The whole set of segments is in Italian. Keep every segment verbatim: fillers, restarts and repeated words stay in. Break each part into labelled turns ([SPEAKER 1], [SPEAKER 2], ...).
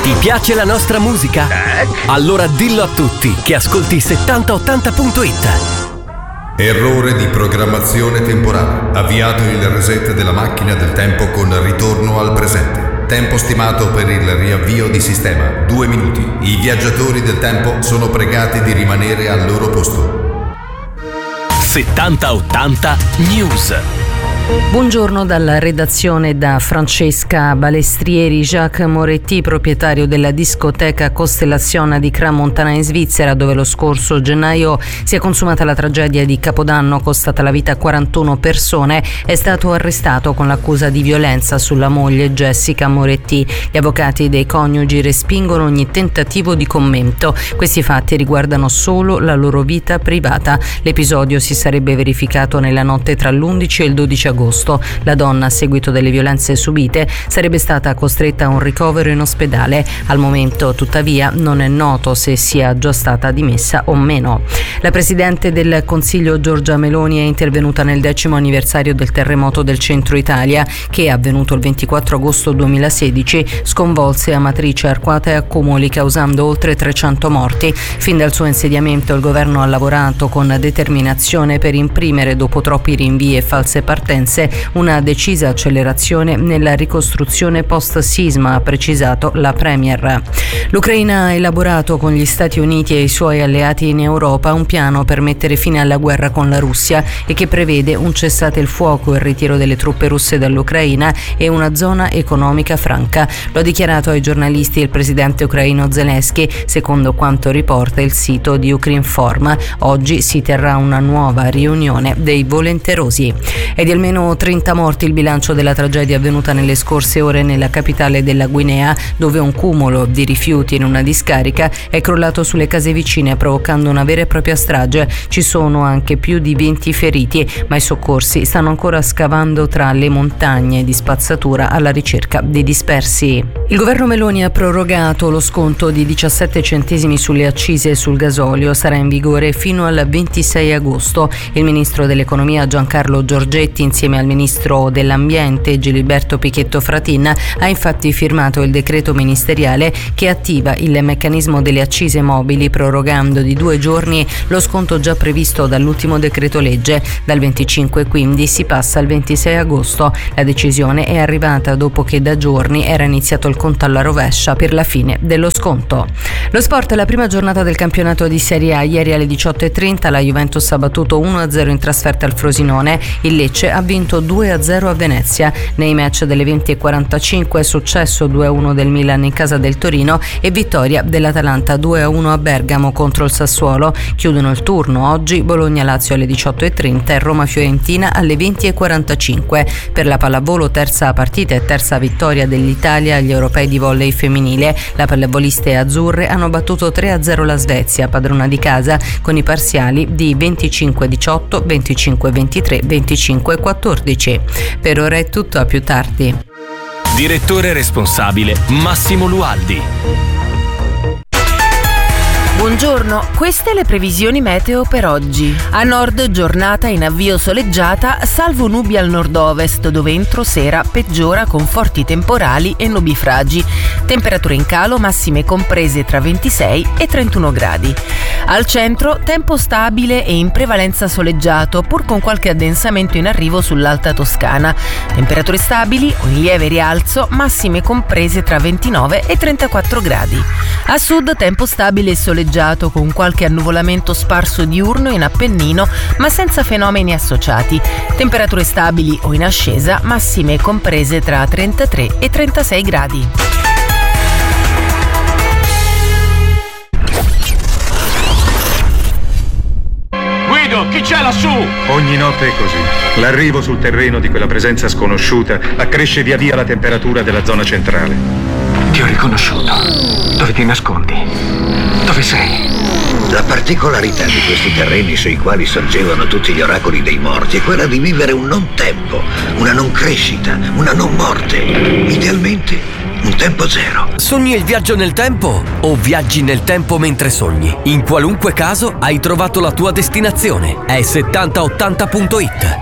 [SPEAKER 1] Ti piace la nostra musica? Allora dillo a tutti che ascolti settanta ottanta punto it.
[SPEAKER 2] Errore di programmazione temporale. Avviato il reset della macchina del tempo con ritorno al presente. Tempo stimato per il riavvio di sistema, due minuti. I viaggiatori del tempo sono pregati di rimanere al loro posto.
[SPEAKER 1] settanta ottanta News.
[SPEAKER 3] Buongiorno dalla redazione da Francesca Balestrieri. Jacques Moretti, proprietario della discoteca Costellazione di Crans-Montana in Svizzera, dove lo scorso gennaio si è consumata la tragedia di Capodanno costata la vita a quarantuno persone, è stato arrestato con l'accusa di violenza sulla moglie Jessica Moretti. Gli avvocati dei coniugi respingono ogni tentativo di commento. Questi fatti riguardano solo la loro vita privata. L'episodio si sarebbe verificato nella notte tra l'undici e il dodici agosto. La donna, a seguito delle violenze subite, sarebbe stata costretta a un ricovero in ospedale. Al momento, tuttavia, non è noto se sia già stata dimessa o meno. La Presidente del Consiglio Giorgia Meloni è intervenuta nel decimo anniversario del terremoto del centro Italia, che, avvenuto il ventiquattro agosto duemilasedici, sconvolse Amatrice, Arquata e Accumoli, causando oltre trecento morti. Fin dal suo insediamento il governo ha lavorato con determinazione per imprimere, dopo troppi rinvii e false partenze, una decisa accelerazione nella ricostruzione post-sisma, ha precisato la Premier. L'Ucraina ha elaborato con gli Stati Uniti e i suoi alleati in Europa un piano per mettere fine alla guerra con la Russia e che prevede un cessate il fuoco, il ritiro delle truppe russe dall'Ucraina e una zona economica franca. Lo ha dichiarato ai giornalisti il presidente ucraino Zelensky, secondo quanto riporta il sito di Ukrinform. Oggi si terrà una nuova riunione dei volenterosi. È di almeno trenta morti il bilancio della tragedia avvenuta nelle scorse ore nella capitale della Guinea, dove un cumulo di rifiuti in una discarica è crollato sulle case vicine, provocando una vera e propria strage. Ci sono anche più di venti feriti, ma i soccorsi stanno ancora scavando tra le montagne di spazzatura alla ricerca dei dispersi. Il governo Meloni ha prorogato lo sconto di diciassette centesimi sulle accise e sul gasolio. Sarà in vigore fino al ventisei agosto. Il ministro dell'economia Giancarlo Giorgetti, insieme al ministro dell'ambiente Giliberto Pichetto Fratin, ha infatti firmato il decreto ministeriale che attiva il meccanismo delle accise mobili, prorogando di due giorni lo sconto già previsto dall'ultimo decreto legge. Dal venticinque quindi si passa al ventisei agosto. La decisione è arrivata dopo che da giorni era iniziato il conto alla rovescia per la fine dello sconto. Lo sport, la prima giornata del campionato di Serie A. Ieri alle diciotto e trenta la Juventus ha battuto uno a zero in trasferta al Frosinone. Il Lecce ha vinto due a zero a Venezia. Nei match delle venti e quarantacinque è successo due a uno del Milan in casa del Torino e vittoria dell'Atalanta due a uno a Bergamo contro il Sassuolo. Chiudono il turno oggi Bologna-Lazio alle diciotto e trenta e Roma-Fiorentina alle venti e quarantacinque. Per la pallavolo, terza partita e terza vittoria dell'Italia agli europei di volley femminile. Le pallavoliste azzurre hanno battuto tre a zero la Svezia, padrona di casa, con i parziali di venticinque a diciotto, venticinque a ventitré, venticinque a quattordici. Per ora è tutto, a più tardi.
[SPEAKER 1] Direttore responsabile Massimo Lualdi.
[SPEAKER 4] Buongiorno, queste le previsioni meteo per oggi. A nord giornata in avvio soleggiata, salvo nubi al nord-ovest, dove entro sera peggiora con forti temporali e nubifragi. Temperature in calo, massime comprese tra ventisei e trentuno gradi. Al centro tempo stabile e in prevalenza soleggiato, pur con qualche addensamento in arrivo sull'Alta Toscana. Temperature stabili o in lieve rialzo, massime comprese tra ventinove e trentaquattro gradi. A sud tempo stabile e soleggiato, con qualche annuvolamento sparso diurno in Appennino, ma senza fenomeni associati. Temperature stabili o in ascesa, massime comprese tra trentatré e trentasei gradi.
[SPEAKER 5] Guido, chi c'è lassù?
[SPEAKER 6] Ogni notte è così. L'arrivo sul terreno di quella presenza sconosciuta accresce via via la temperatura della zona centrale.
[SPEAKER 5] Ti ho riconosciuto. Dove ti nascondi? Dove sei?
[SPEAKER 7] La particolarità di questi terreni sui quali sorgevano tutti gli oracoli dei morti è quella di vivere un non tempo, una non crescita, una non morte. Idealmente un tempo zero.
[SPEAKER 1] Sogni il viaggio nel tempo o viaggi nel tempo mentre sogni? In qualunque caso hai trovato la tua destinazione. È settanta ottanta punto it.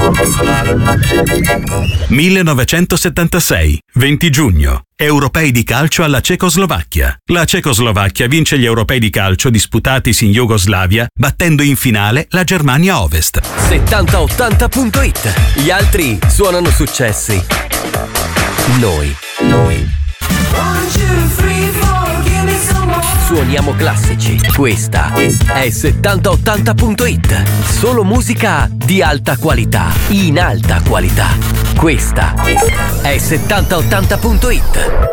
[SPEAKER 8] millenovecentosettantasei, venti giugno. Europei di calcio alla Cecoslovacchia. La Cecoslovacchia vince gli europei di calcio disputatisi in Jugoslavia, battendo in finale la Germania Ovest.
[SPEAKER 1] settanta ottanta punto it. Gli altri suonano successi. Noi. Noi. Suoniamo classici. Questa è settanta ottanta punto it. Solo musica di alta qualità. In alta qualità. Questa è settanta ottanta punto it.